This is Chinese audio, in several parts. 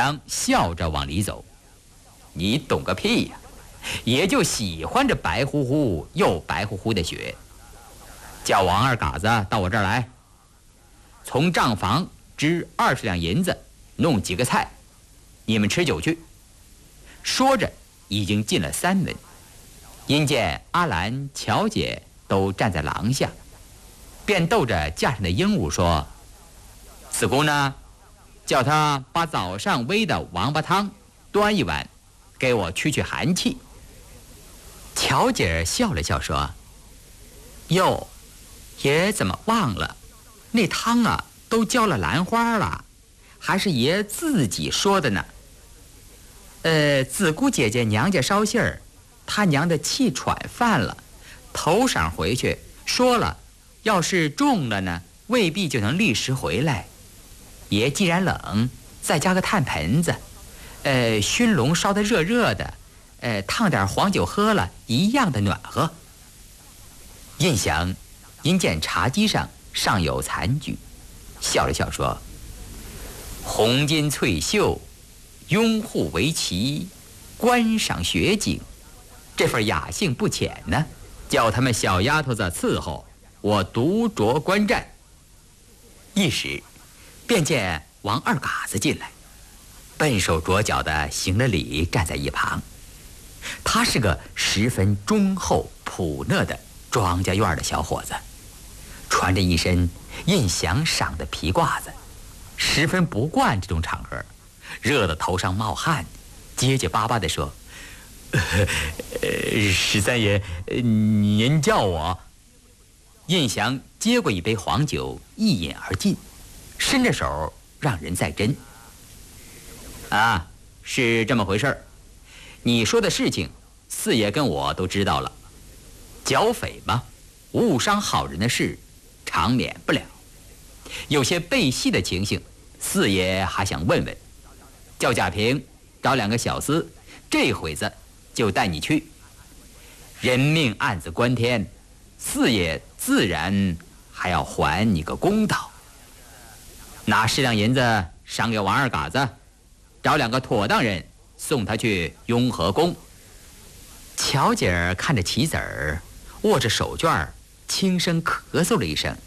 祥笑着往里走：“你懂个屁呀！也就喜欢这白乎乎又白乎乎的雪。叫王二嘎子到我这儿来，从账房支20两银子，弄几个菜，你们吃酒去。”说着已经进了3门，因见阿兰、乔姐都站在廊下，便逗着架上的鹦鹉说：“四姑呢，叫他把早上煨的王八汤端一碗，给我驱寒气。”乔姐笑了笑说：“哟，爷怎么忘了？那汤啊都浇了兰花了，还是爷自己说的呢。子姑姐姐娘家捎信儿，她娘的气喘犯了，头晌回去说了，要是重了呢，未必就能立时回来。爷既然冷，再加个炭盆子，熏笼烧得热热的，烫点黄酒喝了，一样的暖和。”印祥因见茶几上尚有残局，笑了笑说：“红金翠绣，拥护围棋，观赏雪景，这份雅兴不浅呢。叫他们小丫头子伺候，我独酌观战。”一时便见王二嘎子进来，笨手拙脚的行了礼，站在一旁。他是个十分忠厚朴讷的庄稼院的小伙子，穿着一身印祥赏的皮褂子，十分不惯这种场合，热得头上冒汗，结结巴巴地说：“13爷，您叫我。”印祥接过一杯黄酒，一饮而尽，伸着手让人再斟。“啊，是这么回事儿。你说的事情，四爷跟我都知道了。剿匪嘛，误伤好人的事，常免不了。有些背戏的情形，四爷还想问问。叫贾平找2个小厮，这会子就带你去。人命案子关天，四爷自然还要还你个公道。拿10两银子赏给王二嘎子，找2个妥当人送他去雍和宫。”乔姐儿看着棋子儿，握着手绢，轻声咳嗽了一声。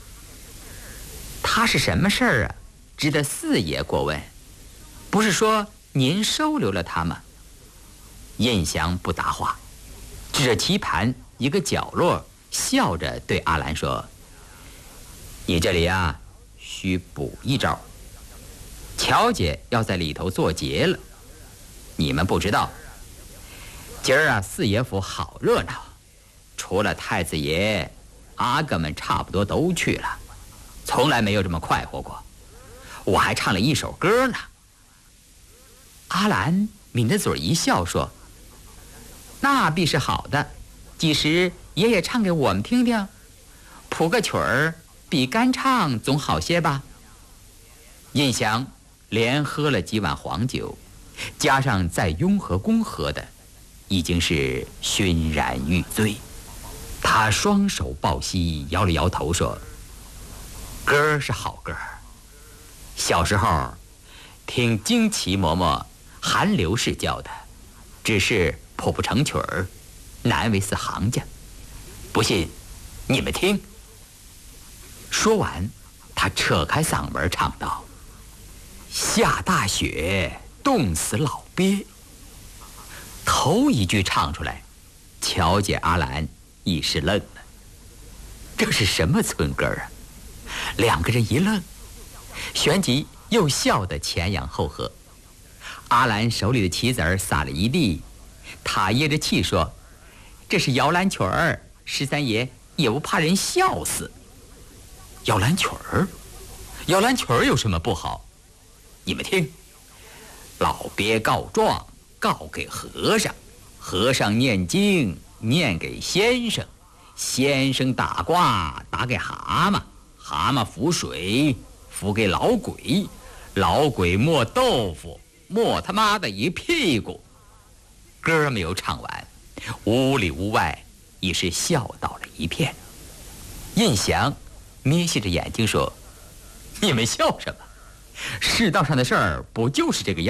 他是什么事儿啊？值得四爷过问？不是说您收留了他吗？印祥不答话，指着棋盘一个角落，笑着对阿兰说：“你这里啊，需补一招。乔姐要在里头做劫了，你们不知道。今儿啊，四爷府好热闹，除了太子爷，阿哥们差不多都去了，从来没有这么快活过。我还唱了一首歌呢。”阿兰抿着嘴一笑说：“那必是好的，几时爷爷唱给我们听听？谱个曲儿，比干唱总好些吧。”印祥连喝了几碗黄酒，加上在雍和宫喝的，已经是醺然欲醉。他双手抱膝，摇了摇头说：“歌儿是好歌儿，小时候听京旗嬷嬷韩流氏教的，只是谱不成曲儿，难为4行家。不信你们听。”说完，他扯开嗓门唱道：“下大雪，冻死老鳖。”头一句唱出来，乔姐、阿兰一时愣了，这是什么村歌啊？2个人一愣，旋即又笑得前仰后合。阿兰手里的棋子儿撒了一地，他噎着气说：“这是摇篮曲儿，13爷也不怕人笑死。”“摇篮曲儿？摇篮曲儿有什么不好？你们听，老鳖告状，告给和尚，和尚念经，念给先生，先生打卦，打给蛤蟆，蛤蟆浮水，浮给老鬼，老鬼磨豆腐，磨他妈的一屁股。”歌没有唱完，屋里屋外已是笑倒了一片。印祥眯细着眼睛说：“你们笑什么？世道上的事儿不就是这个样？”